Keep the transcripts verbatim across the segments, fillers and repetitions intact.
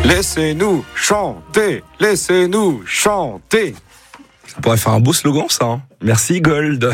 Laissez-nous chanter, laissez-nous chanter. Ça pourrait faire un beau slogan, ça. Hein. Merci, Gold.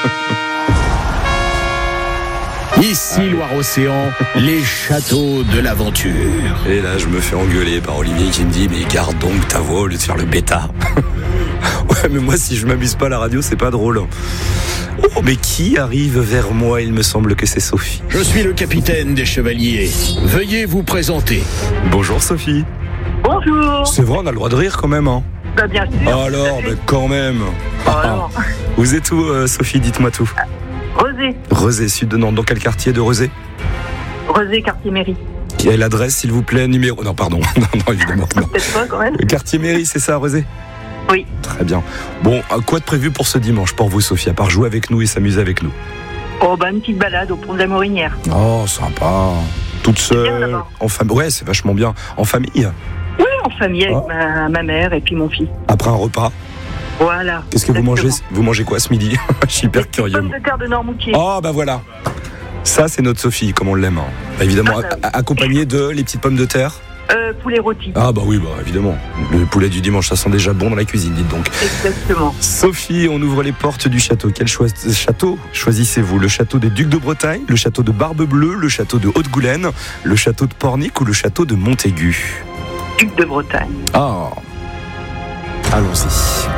Ici Loire-Océan, les châteaux de l'aventure. Et là, je me fais engueuler par Olivier qui me dit « Mais garde donc ta voix au lieu de faire le bêta. » Ouais, mais moi, si je m'amuse pas à la radio, c'est pas drôle. Oh, mais qui arrive vers moi? Il me semble que c'est Sophie. Je suis le capitaine des chevaliers. Veuillez vous présenter. Bonjour, Sophie. Bonjour. C'est vrai, on a le droit de rire quand même, hein. Bah bien sûr. Alors, bah, quand même. Oh, alors. Vous êtes où, euh, Sophie? Dites-moi tout. Rezé. Rezé, sud de Nantes. Dans quel quartier de Rezé? Rezé, quartier mairie. Quelle adresse, s'il vous plaît? Numéro... Non, pardon. non, non, évidemment. Non. Peut-être pas, quand même. Le quartier mairie, c'est ça, Rezé? Oui. Très bien. Bon, quoi de prévu pour ce dimanche, pour vous, Sophie, à part jouer avec nous et s'amuser avec nous? Oh, bah, une petite balade au pont de la Morinière. Oh, sympa. Toute seule, bien, en famille. Ouais, c'est vachement bien. En famille? Oui, en famille, avec Oh. ma, ma mère et puis mon fils. Après un repas? Voilà. Qu'est-ce que vous exactement. mangez? Vous mangez quoi ce midi? Je suis hyper curieux. Pommes de terre de Noirmoutier. Oh, bah voilà. Ça, c'est notre Sophie, comme on l'aime. Hein. Bah, évidemment, Ah, bah oui. a- accompagné de les petites pommes de terre. Euh, poulet rôti. Ah, bah oui, bah évidemment. Le poulet du dimanche, ça sent déjà bon dans la cuisine, dites donc. Exactement. Sophie, on ouvre les portes du château. Quel choi- château choisissez-vous? Le château des Ducs de Bretagne, le château de Barbe-Bleue, le château de Haute-Goulaine, le château de Pornic ou le château de Montaigu? Duc de Bretagne. Ah, allons-y.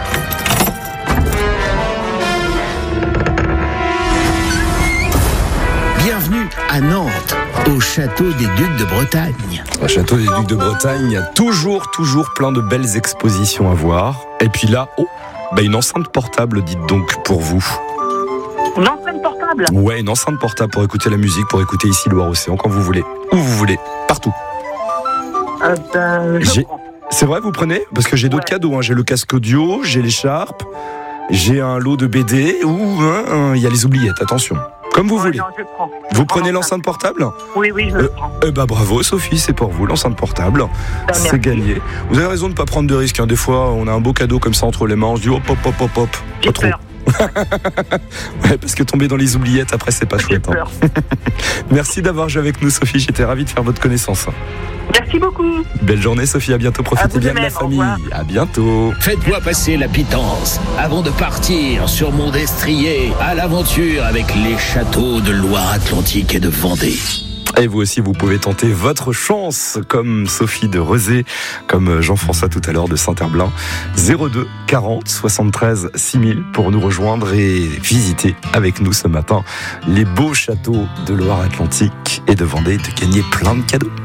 Bienvenue à Nantes, au château des Ducs de Bretagne. Le château des Ducs de Bretagne, il y a toujours, toujours plein de belles expositions à voir. Et puis là, oh, bah une enceinte portable, dites donc, pour vous. Une enceinte portable. Ouais, une enceinte portable pour écouter la musique, pour écouter ici Loire-Océan quand vous voulez, où vous voulez, partout. Euh, ben, je J'ai- prends. C'est vrai, vous prenez? Parce que j'ai d'autres Ouais. cadeaux. Hein. J'ai le casque audio, j'ai l'écharpe, j'ai un lot de B D, ou hein, hein, il y a les oubliettes, attention. Comme vous Ouais, voulez. non, je prends. Je Vous prends prenez l'enceinte. l'enceinte portable? Oui, oui, je Euh, le prends. Eh bah bravo Sophie, c'est pour vous, l'enceinte portable. Ben, C'est merci. gagné. Vous avez raison de ne pas prendre de risques. Hein. Des fois, on a un beau cadeau comme ça entre les mains, on se dit hop, hop, hop, hop, hop. J'ai Pas trop. peur. Ouais, parce que tomber dans les oubliettes, après, c'est pas J'ai chouette. Hein. peur. Merci d'avoir joué avec nous, Sophie. J'étais ravi de faire votre connaissance. Merci beaucoup. Belle journée, Sophie. À bientôt. Profitez vous de bien de la même, au famille. revoir. À bientôt. Faites-moi passer la pitance avant de partir sur mon destrier à l'aventure avec les châteaux de Loire-Atlantique et de Vendée. Et vous aussi, vous pouvez tenter votre chance, comme Sophie de Rezé, comme Jean-François tout à l'heure de Saint-Herblain. zéro deux quarante soixante-treize six mille pour nous rejoindre et visiter avec nous ce matin les beaux châteaux de Loire-Atlantique et de Vendée, de gagner plein de cadeaux.